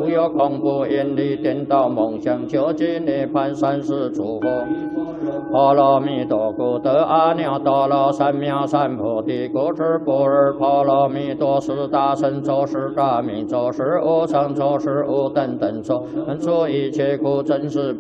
无有恐怖引力颠倒梦想究竟涅槃三世诸佛。阿弥陀古德阿耨多罗三藐三菩提，故知般若波罗蜜多是大神咒，是大明咒，是无上咒，是无等等咒，能除一切苦，真实